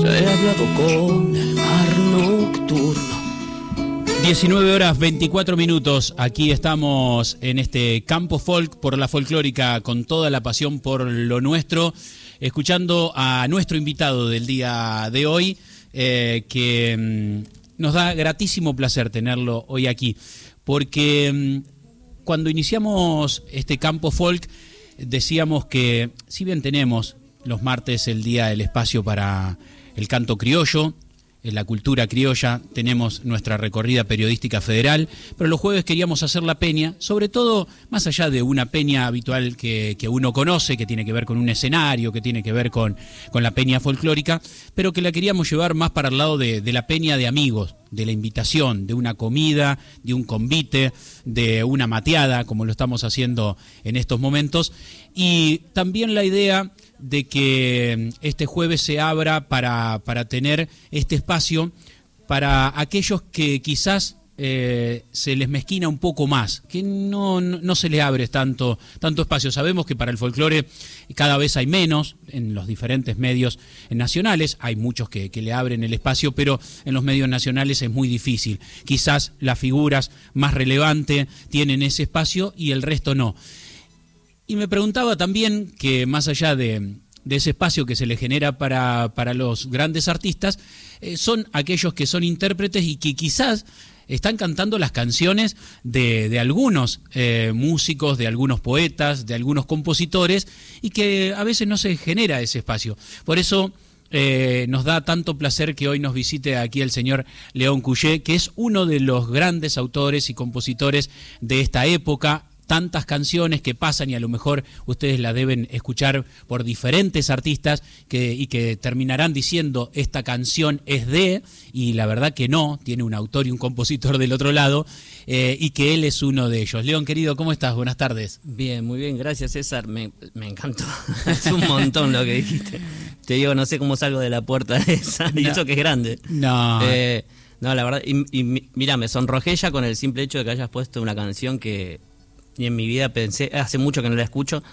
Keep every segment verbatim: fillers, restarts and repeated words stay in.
Ya he hablado con el mar nocturno. diecinueve horas veinticuatro minutos, aquí estamos en este campo folk por la folclórica con toda la pasión por lo nuestro, escuchando a nuestro invitado del día de hoy, eh, que mmm, nos da gratísimo placer tenerlo hoy aquí, porque mmm, cuando iniciamos este campo folk decíamos que si bien tenemos los martes el día, el espacio para el canto criollo, en la cultura criolla, tenemos nuestra recorrida periodística federal, pero los jueves queríamos hacer la peña, sobre todo más allá de una peña habitual que, que uno conoce, que tiene que ver con un escenario, que tiene que ver con, con la peña folclórica, pero que la queríamos llevar más para el lado de, de la peña de amigos, de la invitación, de una comida, de un convite, de una mateada, como lo estamos haciendo en estos momentos, y también la idea de que este jueves se abra para, para tener este espacio para aquellos que quizás eh, se les mezquina un poco más, que no, no, no se les abre tanto, tanto espacio. Sabemos que para el folclore cada vez hay menos en los diferentes medios nacionales, hay muchos que, que le abren el espacio, pero en los medios nacionales es muy difícil. Quizás las figuras más relevantes tienen ese espacio y el resto no. Y me preguntaba también que más allá de, de ese espacio que se le genera para, para los grandes artistas, eh, son aquellos que son intérpretes y que quizás están cantando las canciones de, de algunos eh, músicos, de algunos poetas, de algunos compositores, y que a veces no se genera ese espacio. Por eso eh, nos da tanto placer que hoy nos visite aquí el señor León Cuyé, que es uno de los grandes autores y compositores de esta época. Tantas canciones que pasan y a lo mejor ustedes la deben escuchar por diferentes artistas que, y que terminarán diciendo esta canción es de, y la verdad que no, tiene un autor y un compositor del otro lado, eh, y que él es uno de ellos. León, querido, ¿cómo estás? Buenas tardes. Bien, muy bien, gracias César, me, me encantó, es un montón lo que dijiste. Te digo, no sé cómo salgo de la puerta de esa, y no. Eso que es grande. No. Eh, no, la verdad, y, y mira, me sonrojé ya con el simple hecho de que hayas puesto una canción que... Y en mi vida pensé, hace mucho que no la escucho,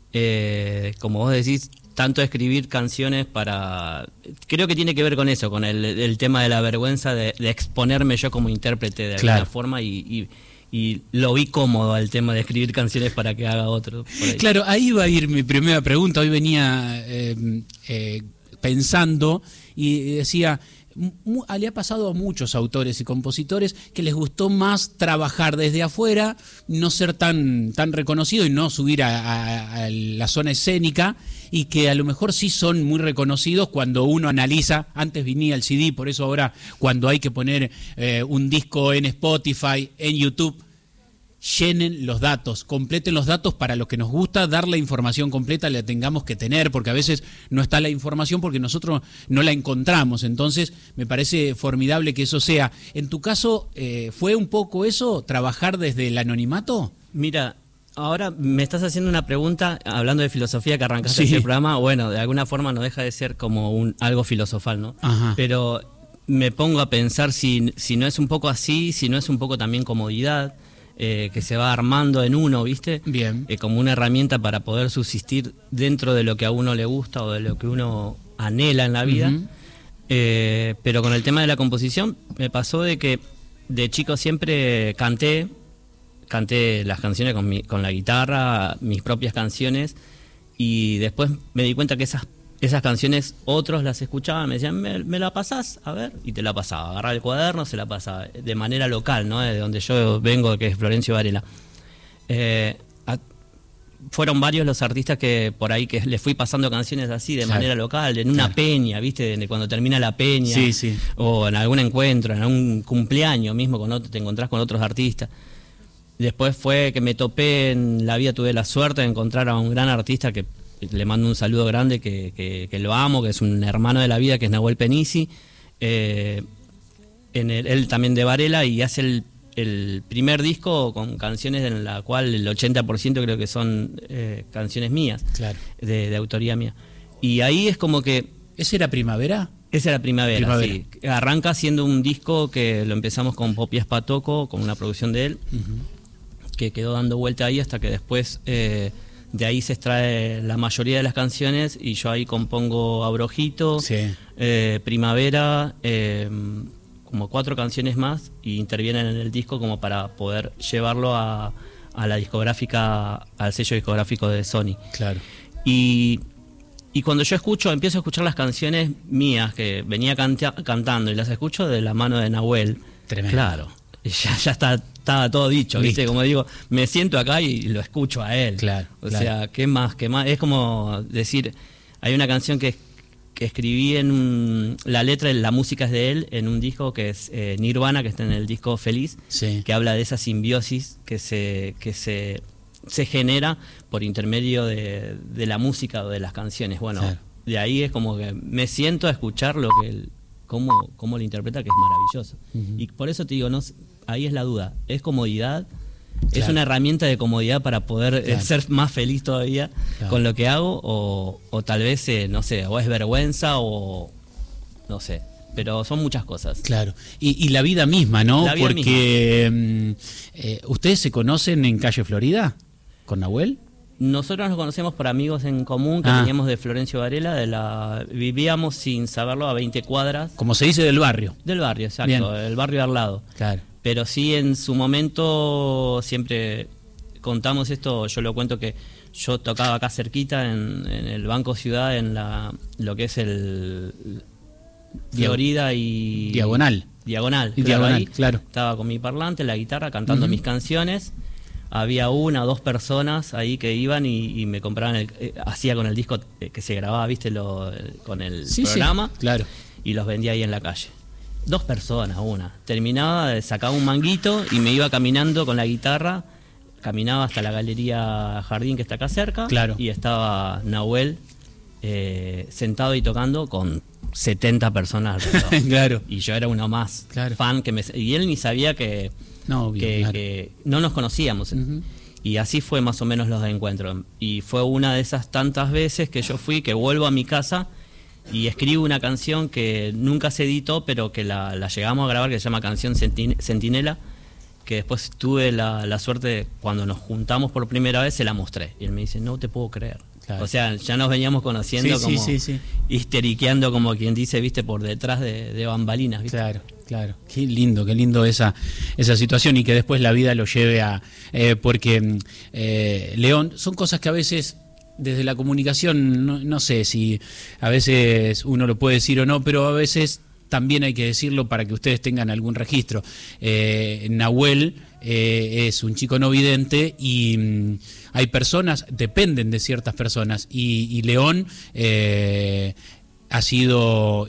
eh, como vos decís, tanto escribir canciones para... Creo que tiene que ver con eso, con el, el tema de la vergüenza de, de exponerme yo como intérprete de claro. alguna forma y, y, y lo vi cómodo al tema de escribir canciones para que haga otro. Por ahí. Claro, ahí va a ir mi primera pregunta. Hoy venía eh, eh, pensando y decía... Le ha pasado a muchos autores y compositores que les gustó más trabajar desde afuera, no ser tan, tan reconocido y no subir a, a, a la zona escénica, y que a lo mejor sí son muy reconocidos cuando uno analiza. Antes venía el C D, por eso ahora cuando hay que poner eh, un disco en Spotify, en YouTube, llenen los datos, completen los datos para los que nos gusta dar la información completa, la tengamos que tener, porque a veces no está la información porque nosotros no la encontramos. Entonces me parece formidable que eso sea. En tu caso, eh, ¿fue un poco eso, trabajar desde el anonimato? Mira, ahora me estás haciendo una pregunta, hablando de filosofía que arrancaste sí. ese programa, bueno, de alguna forma no deja de ser como un algo filosofal, ¿no? Ajá. Pero me pongo a pensar si, si no es un poco así, si no es un poco también comodidad, Eh, que se va armando en uno, ¿viste? Bien. Eh, como una herramienta para poder subsistir dentro de lo que a uno le gusta o de lo que uno anhela en la vida. Uh-huh. eh, pero con el tema de la composición me pasó de que de chico siempre canté, canté las canciones con, mi, con la guitarra, mis propias canciones, y después me di cuenta que esas Esas canciones otros las escuchaban, me decían, ¿me, me la pasás? A ver, y te la pasaba. Agarraba el cuaderno, se la pasaba. De manera local, ¿no? De donde yo vengo, que es Florencio Varela. Eh, a, fueron varios los artistas que por ahí que les fui pasando canciones así, de claro. manera local, en una claro. peña, ¿viste? De cuando termina la peña. Sí, sí. O en algún encuentro, en algún cumpleaños mismo, con otro, te encontrás con otros artistas. Después fue que me topé en la vida, tuve la suerte de encontrar a un gran artista que le mando un saludo grande, que, que, que lo amo, que es un hermano de la vida, que es Nahuel Penisi, eh, en el, él también de Varela, y hace el, el primer disco con canciones en la cual el ochenta por ciento creo que son eh, canciones mías, claro. de, de autoría mía. Y ahí es como que... ¿Ese era Primavera? Esa era Primavera, Primavera. sí. Arranca siendo un disco que lo empezamos con Popias Patoco, con una producción de él, uh-huh. que quedó dando vuelta ahí hasta que después... Eh, De ahí se extrae la mayoría de las canciones y yo ahí compongo Abrojito, sí. eh, Primavera, eh, como cuatro canciones más, y intervienen en el disco como para poder llevarlo a, a la discográfica, al sello discográfico de Sony. Claro. Y, y cuando yo escucho, empiezo a escuchar las canciones mías que venía canta, cantando y las escucho de la mano de Nahuel. Tremendo. Claro, ya, ya está, estaba todo dicho, ¿viste? Listo. Como digo, me siento acá y lo escucho a él. Claro, o claro. sea, ¿qué más? ¿Qué más? Es como decir, hay una canción que, que escribí en un, la letra, la música es de él, en un disco que es eh, Nirvana, que está en el disco Feliz, Sí. que habla de esa simbiosis que se, que se, se genera por intermedio de, de la música o de las canciones. Bueno, Claro. de ahí es como que me siento a escuchar lo que él, cómo, cómo lo interpreta, que es maravilloso. Uh-huh. Y por eso te digo, no, ahí es la duda, ¿es comodidad? Claro. ¿Es una herramienta de comodidad para poder eh, Claro. ser más feliz todavía Claro. con lo que hago? O, o tal vez, eh, no sé, o es vergüenza o no sé, pero son muchas cosas. Claro. Y, y la vida misma, ¿no? La vida Porque misma. Eh, ¿ustedes se conocen en Calle Florida con Nahuel? Nosotros nos conocemos por amigos en común que Ah. teníamos de Florencio Varela, de la vivíamos sin saberlo a veinte cuadras Como se dice, del barrio. del barrio, exacto, Bien. el barrio de al lado. Claro. Pero sí, en su momento siempre contamos esto, yo lo cuento que yo tocaba acá cerquita en, en el Banco Ciudad, en la lo que es el Florida y... Diagonal. Diagonal, Y claro, Diagonal, ahí claro. Estaba con mi parlante, la guitarra, cantando Uh-huh. mis canciones. Había una o dos personas ahí que iban y, y me compraban, el, eh, hacía con el disco eh, que se grababa, viste, lo, eh, con el Sí, programa, sí, claro. y los vendía ahí en la calle. Dos personas, una. Terminaba, sacaba un manguito y me iba caminando con la guitarra, caminaba hasta la Galería Jardín que está acá cerca, Claro. y estaba Nahuel eh, sentado y tocando con setenta personas alrededor. Claro. Y yo era uno más, Claro. fan, que me, y él ni sabía que, No, obvio, que, claro. que no nos conocíamos. Ujú. Y así fue más o menos los encuentros. Y fue una de esas tantas veces que yo fui, que vuelvo a mi casa y escribo una canción que nunca se editó, pero que la, la llegamos a grabar, que se llama Canción Sentin- Centinela, que después tuve la, la suerte de, cuando nos juntamos por primera vez, se la mostré. Y él me dice, no te puedo creer. Claro. O sea, ya nos veníamos conociendo Sí, sí, como sí, sí. histeriqueando, como quien dice, viste, por detrás de, de bambalinas, ¿viste? Claro, claro. Qué lindo, qué lindo esa, esa situación y que después la vida lo lleve a... Eh, porque, eh, León, son cosas que a veces desde la comunicación, no, no sé si a veces uno lo puede decir o no, pero a veces también hay que decirlo para que ustedes tengan algún registro. Eh, Nahuel eh, es un chico no vidente y mm, hay personas, dependen de ciertas personas, y, y León eh, ha sido